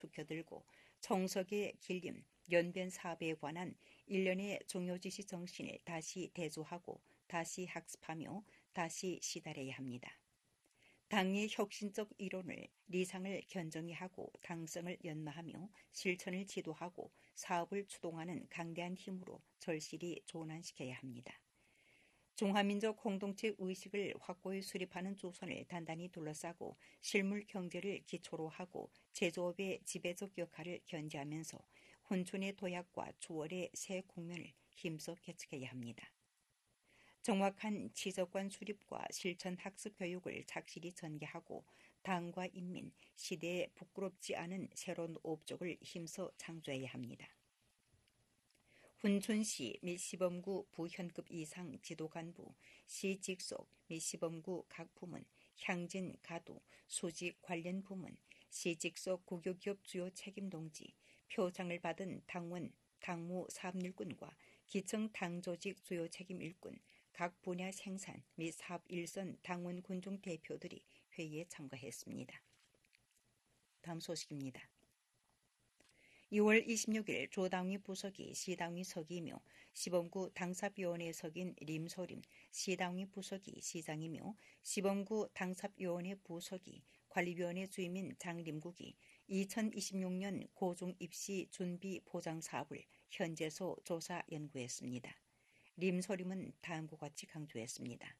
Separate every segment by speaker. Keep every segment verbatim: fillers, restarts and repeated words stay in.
Speaker 1: 숙혀들고 정석의 길림, 연변 사업에 관한 일련의 종요 지시 정신을 다시 대조하고 다시 학습하며 다시 시달해야 합니다. 당의 혁신적 이론을 리상을 견정히 하고 당성을 연마하며 실천을 지도하고 사업을 추동하는 강대한 힘으로 절실히 조난시켜야 합니다. 중화민족 공동체 의식을 확고히 수립하는 조선을 단단히 둘러싸고 실물 경제를 기초로 하고 제조업의 지배적 역할을 견제하면서 혼촌의 도약과 추월의 새 국면을 힘써 개척해야 합니다. 정확한 지적관 수립과 실천 학습 교육을 착실히 전개하고 당과 인민, 시대에 부끄럽지 않은 새로운 업적을 힘써 창조해야 합니다. 훈촌시 및 시범구 부현급 이상 지도간부, 시 직속 및 시범구 각 부문, 향진, 가두, 수직 관련 부문, 시 직속 국유기업 주요 책임동지, 표창을 받은 당원, 당무 사업일꾼과 기청 당조직 주요 책임 일꾼, 각 분야 생산 및 사업 일선 당원 군중 대표들이 회의에 참가했습니다. 다음 소식입니다. 이월 이십육일 조당위 부석이 시당위 석이며 시범구 당삽위원회 석인 림소림 시당위 부석이 시장이며 시범구 당삽위원회 부석이 관리위원회 주임인 장림국이 이천이십육년 고중 입시 준비 보장 사업을 현재소 조사 연구했습니다. 림소림은 다음과 같이 강조했습니다.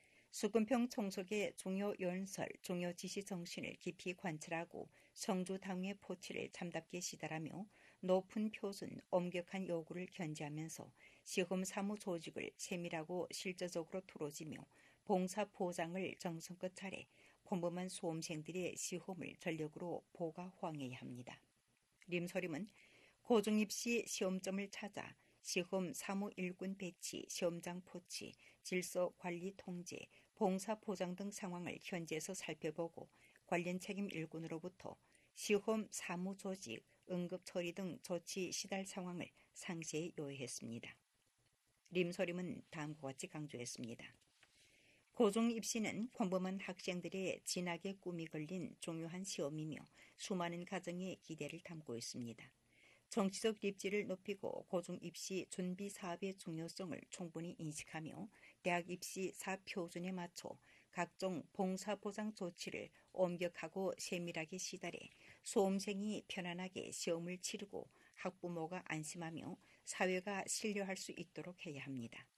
Speaker 1: 수권평 총석의 중요 연설, 중요 지시 정신을 깊이 관찰하고 성주당의 포치를 참답게 시달하며 높은 표준, 엄격한 요구를 견지하면서 시험 사무 조직을 세밀하고 실질적으로 틀어지며 봉사 보장을 정성껏 차례 평범한 수험생들의 시험을 전력으로 보가호항해야 합니다. 림소림은 고중입시 시험점을 찾아 시험 사무 일꾼 배치, 시험장 포치, 질서 관리 통제, 봉사 보장 등 상황을 현지에서 살펴보고 관련 책임 일꾼으로부터 시험 사무 조직, 응급 처리 등 조치 시달 상황을 상세히 요약했습니다. 림소림은 다음과 같이 강조했습니다. 고중 입시는 평범한 학생들의 진학의 꿈이 걸린 중요한 시험이며 수많은 가정의 기대를 담고 있습니다. 정치적 입지를 높이고 고중 입시 준비 사업의 중요성을 충분히 인식하며 대학 입시 사업 표준에 맞춰 각종 봉사 보장 조치를 엄격하고 세밀하게 시달해 수험생이 편안하게 시험을 치르고 학부모가 안심하며 사회가 신뢰할 수 있도록 해야 합니다.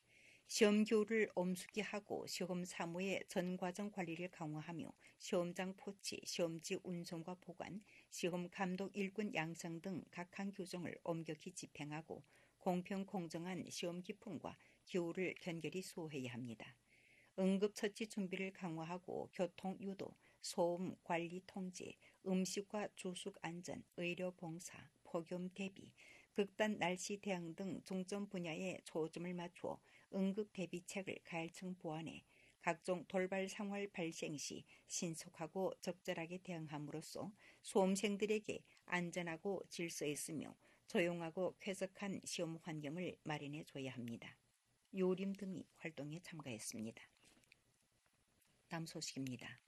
Speaker 1: 시험 교류를 엄숙히 하고 시험 사무의 전 과정 관리를 강화하며 시험장 포치, 시험지 운송과 보관, 시험 감독 일꾼 양성 등 각항 규정을 엄격히 집행하고 공평 공정한 시험 기품과 기호를 견결히 수호해야 합니다. 응급처치 준비를 강화하고 교통 유도, 소음 관리 통제, 음식과 주식 안전, 의료 봉사, 폭염 대비, 극단 날씨 대응 등 중점 분야에 초점을 맞추어 응급 대비책을 가열층 보완해 각종 돌발 상황 발생 시 신속하고 적절하게 대응함으로써 수험생들에게 안전하고 질서 있으며 조용하고 쾌적한 시험 환경을 마련해 줘야 합니다. 요림 등이 활동에 참가했습니다. 다음 소식입니다.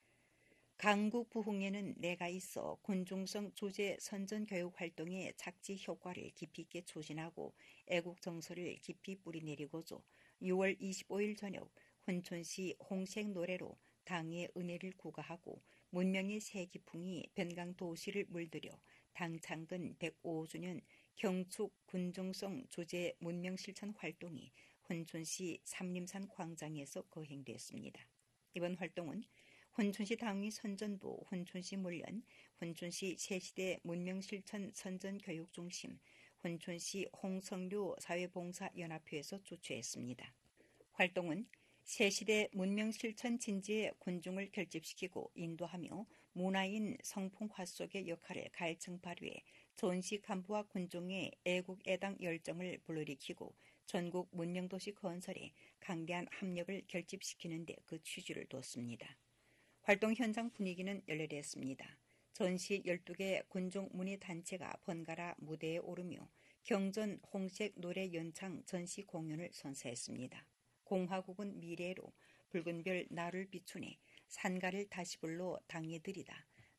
Speaker 1: 강국 부흥에는 내가 있어 군중성 주제 선전교육 활동의 착지 효과를 깊이 있게 추진하고 애국 정서를 깊이 뿌리내리고자 유월 이십오일 저녁 훈촌시 홍색 노래로 당의 은혜를 구가하고 문명의 새 기풍이 변강 도시를 물들여 당 창건 백오주년 경축 군중성 주제 문명실천 활동이 훈촌시 삼림산 광장에서 거행됐습니다. 이번 활동은 훈촌시 당위 선전부, 훈촌시 물련, 훈촌시 새시대 문명실천 선전교육중심, 훈촌시 홍성류 사회봉사연합회에서 주최했습니다. 활동은 새시대 문명실천 진지의 군중을 결집시키고 인도하며 문화인 성풍화 속의 역할을 가열층 발휘해 전시 간부와 군중의 애국 애당 열정을 불러일으키고 전국 문명도시 건설에 강대한 합력을 결집시키는 데 그 취지를 뒀습니다. 활동 현장 분위기는 열렬했습니다. 전시 열두 개 군중 문예 단체가 번갈아 무대에 오르며 경전 홍색 노래 연창 전시 공연을 선사했습니다. 공화국은 미래로 붉은 별 나를 비추네 산가를 다시 불러 당에 들이다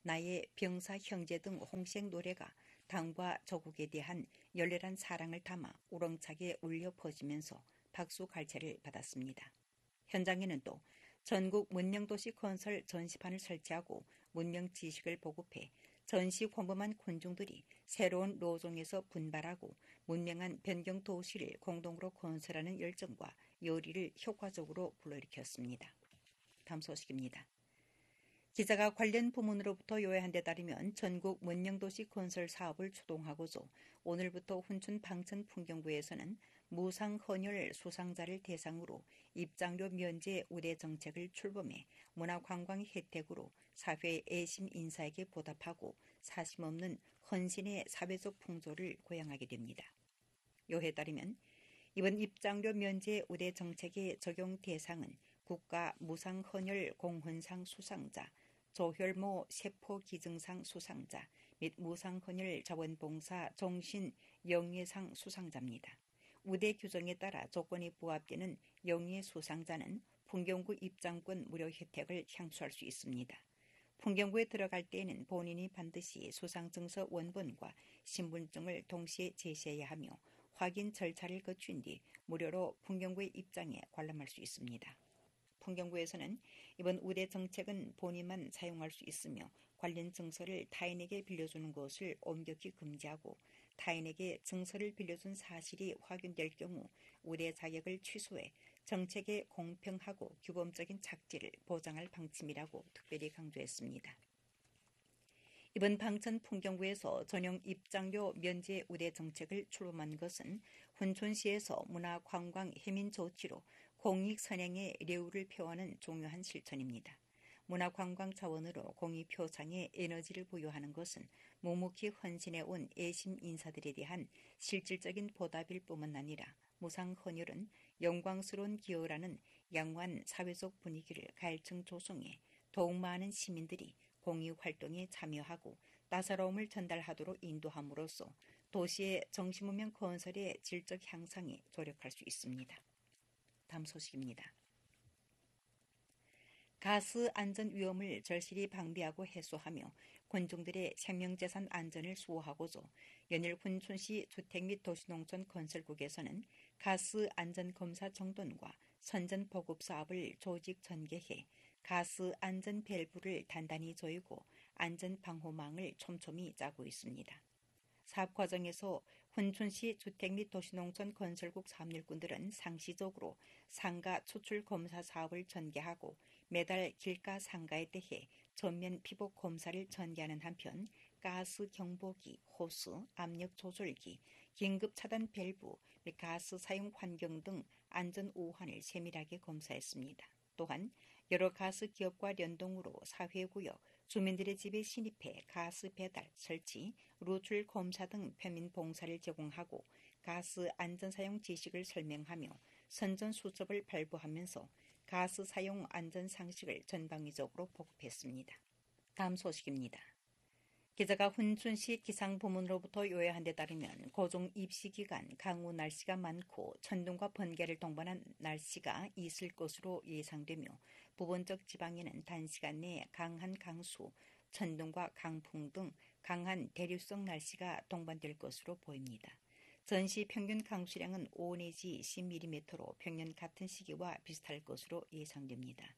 Speaker 1: 나의 병사 형제 등 홍색 노래가 당과 조국에 대한 열렬한 사랑을 담아 우렁차게 울려 퍼지면서 박수갈채를 받았습니다. 현장에는 또 전국 문명도시 건설 전시판을 설치하고 문명 지식을 보급해 전시 공범한 군중들이 새로운 노종에서 분발하고 문명한 변경 도시를 공동으로 건설하는 열정과 열의를 효과적으로 불러일으켰습니다. 다음 소식입니다. 기자가 관련 부문으로부터 요약한 데 따르면 전국 문명도시 건설 사업을 추동하고서 오늘부터 훈춘 방천 풍경구에서는 무상헌혈 수상자를 대상으로 입장료 면제 우대 정책을 출범해 문화관광 혜택으로 사회 애심 인사에게 보답하고 사심없는 헌신의 사회적 풍조를 고양하게 됩니다. 요에 따르면 이번 입장료 면제 우대 정책의 적용 대상은 국가 무상헌혈 공헌상 수상자, 조혈모 세포기증상 수상자 및 무상헌혈 자원봉사 종신 영예상 수상자입니다. 우대 규정에 따라 조건이 부합되는 영예 수상자는 풍경구 입장권 무료 혜택을 향수할 수 있습니다. 풍경구에 들어갈 때에는 본인이 반드시 수상증서 원본과 신분증을 동시에 제시해야 하며 확인 절차를 거친 뒤 무료로 풍경구의 입장에 관람할 수 있습니다. 풍경구에서는 이번 우대 정책은 본인만 사용할 수 있으며 관련 증서를 타인에게 빌려주는 것을 엄격히 금지하고 타인에게 증서를 빌려준 사실이 확인될 경우 우대 자격을 취소해 정책의 공평하고 규범적인 착지를 보장할 방침이라고 특별히 강조했습니다. 이번 방천 풍경구에서 전용 입장료 면제 우대 정책을 출범한 것은 훈촌시에서 문화관광 해민 조치로 공익 선행의 레우를 표하는 중요한 실천입니다. 문화관광 자원으로 공익 표창에 에너지를 부여하는 것은 묵묵히 헌신해온 애심 인사들에 대한 실질적인 보답일 뿐만 아니라 무상헌혈은 영광스러운 기여라는 양호한 사회적 분위기를 가일층 조성해 더욱 많은 시민들이 공익활동에 참여하고 따사로움을 전달하도록 인도함으로써 도시의 정신문명 건설의 질적 향상에 조력할 수 있습니다. 다음 소식입니다. 가스 안전 위험을 절실히 방비하고 해소하며 군중들의 생명재산 안전을 수호하고자 연일 훈춘시 주택 및 도시농촌 건설국에서는 가스 안전 검사 정돈과 선전 보급 사업을 조직 전개해 가스 안전 밸브를 단단히 조이고 안전 방호망을 촘촘히 짜고 있습니다. 사업 과정에서 훈춘시 주택 및 도시농촌 건설국 사업일꾼들은 상시적으로 상가 추출 검사 사업을 전개하고 매달 길가 상가에 대해 전면 피복 검사를 전개하는 한편 가스 경보기, 호스, 압력 조절기, 긴급 차단 밸브 및 가스 사용 환경 등 안전 우환을 세밀하게 검사했습니다. 또한 여러 가스 기업과 연동으로 사회구역, 주민들의 집에 진입해 가스 배달, 설치, 루출 검사 등 표민 봉사를 제공하고 가스 안전 사용 지식을 설명하며 선전 수첩을 발부하면서 가스 사용 안전 상식을 전방위적으로 보급했습니다. 다음 소식입니다. 기자가 훈춘시 기상부문으로부터 요약한 데 따르면 고종 입시 기간 강우 날씨가 많고 천둥과 번개를 동반한 날씨가 있을 것으로 예상되며 부분적 지방에는 단시간 내에 강한 강수, 천둥과 강풍 등 강한 대류성 날씨가 동반될 것으로 보입니다. 전시 평균 강수량은 오 내지 십 밀리미터로 평년 같은 시기와 비슷할 것으로 예상됩니다.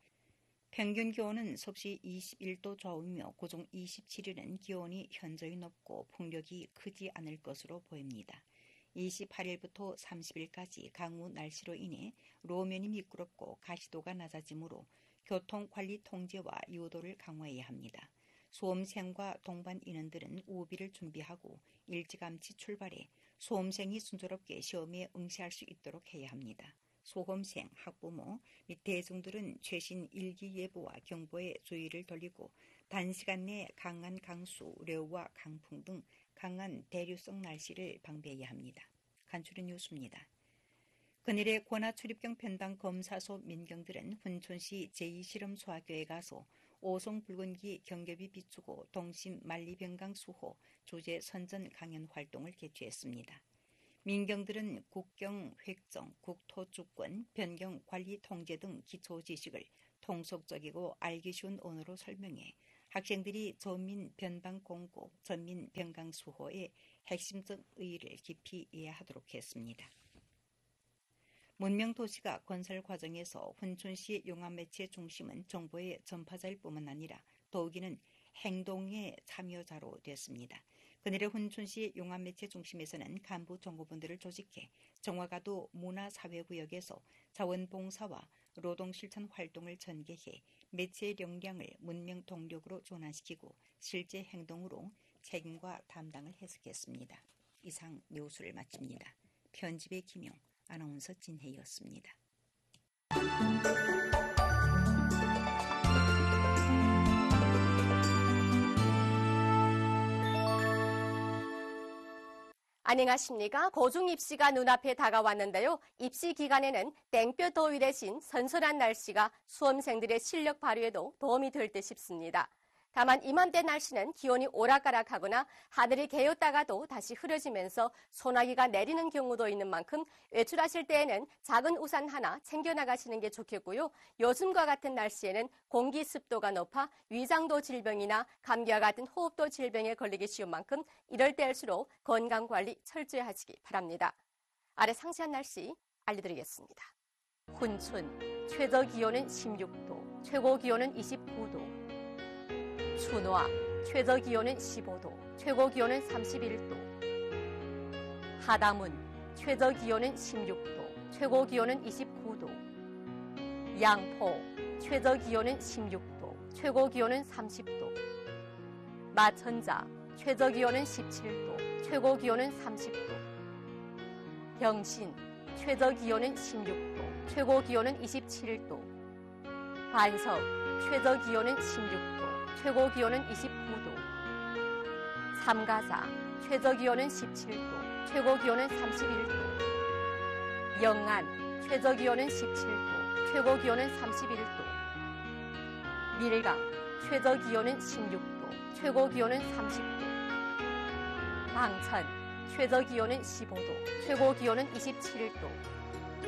Speaker 1: 평균 기온은 섭씨 이십일 도 좌우이며 고종 이십칠 일은 기온이 현저히 높고 풍력이 크지 않을 것으로 보입니다. 이십팔 일부터 삼십 일까지 강우 날씨로 인해 로면이 미끄럽고 가시도가 낮아지므로 교통관리 통제와 유도를 강화해야 합니다. 수험생과 동반 인원들은 우비를 준비하고 일찌감치 출발해 수험생이 순조롭게 시험에 응시할 수 있도록 해야 합니다. 수험생, 학부모 및 대중들은 최신 일기예보와 경보에 주의를 돌리고 단시간 내 강한 강수, 뢰우와 강풍 등 강한 대류성 날씨를 방비해야 합니다. 간추린 뉴스입니다. 그날의 권하출입경 편당 검사소 민경들은 훈촌시 제이 실험소학교에 가서 오송 붉은기 경계비 비추고 동심 만리병강 수호 주제 선전 강연 활동을 개최했습니다. 민경들은 국경 획정, 국토주권, 변경 관리 통제 등 기초 지식을 통속적이고 알기 쉬운 언어로 설명해 학생들이 전민 변방 공고, 전민 변강 수호의 핵심적 의의를 깊이 이해하도록 했습니다. 문명도시가 건설 과정에서 훈춘시 용암매체 중심은 정보의 전파자일 뿐만 아니라 더욱이는 행동의 참여자로 됐습니다. 그날의 훈춘시 용암매체 중심에서는 간부 정보분들을 조직해 정화가도 문화사회구역에서 자원봉사와 노동실천 활동을 전개해 매체의 역량을 문명 동력으로 전환시키고 실제 행동으로 책임과 담당을 해석했습니다. 이상 뉴스를 마칩니다. 편집의 김용, 아나운서 진혜였습니다.
Speaker 2: 안녕하십니까. 고중 입시가 눈앞에 다가왔는데요. 입시 기간에는 땡볕 더위 대신 선선한 날씨가 수험생들의 실력 발휘에도 도움이 될 듯 싶습니다. 다만 이맘때 날씨는 기온이 오락가락하거나 하늘이 개었다가도 다시 흐려지면서 소나기가 내리는 경우도 있는 만큼 외출하실 때에는 작은 우산 하나 챙겨나가시는 게 좋겠고요. 요즘과 같은 날씨에는 공기 습도가 높아 위장도 질병이나 감기와 같은 호흡도 질병에 걸리기 쉬운 만큼 이럴 때일수록 건강관리 철저히 하시기 바랍니다. 아래 상세한 날씨 알려드리겠습니다. 훈춘, 최저기온은 십육 도, 최고기온은 이십구 도. 춘화, 최저기온은 십오 도, 최고기온은 삼십일 도. 하담은, 최저기온은 십육 도, 최고기온은 이십구 도. 양포, 최저기온은 십육 도, 최고기온은 삼십 도. 마천자, 최저기온은 십칠 도, 최고기온은 삼십 도. 병신, 최저기온은 십육 도, 최고기온은 이십칠 도. 반석, 최저기온은 십육 도, 최고기온은 이십구 도. 삼가사, 최저기온은 십칠 도, 최고기온은 삼십일 도. 영안, 최저기온은 십칠 도, 최고기온은 삼십일 도. 밀강, 최저기온은 십육 도, 최고기온은 삼십 도. 방천, 최저기온은 십오 도, 최고기온은 이십칠 도.